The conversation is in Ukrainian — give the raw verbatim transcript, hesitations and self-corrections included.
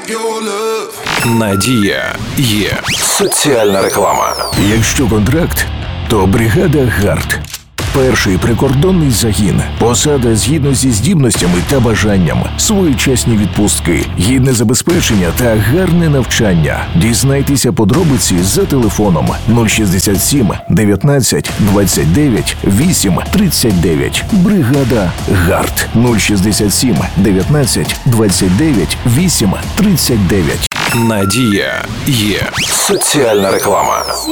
Надія є соціальна реклама. Якщо контракт, то бригада ГАРД. Перший прикордонний загін. Посада згідно зі здібностями та бажанням. Своєчасні відпустки, гідне забезпечення та гарне навчання. Дізнайтеся подробиці за телефоном нуль шістдесят сім дев'ятнадцять двадцять дев'ять вісім тридцять дев'ять. Бригада ГАРД нуль шістдесят сім дев'ятнадцять двадцять дев'ять вісім тридцять дев'ять. Надія є соціальна реклама.